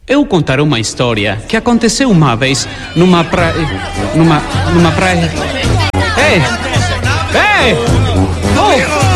Eu contarei uma história que aconteceu uma vez numa praia. Numa praia. Ei! Ei! Oh!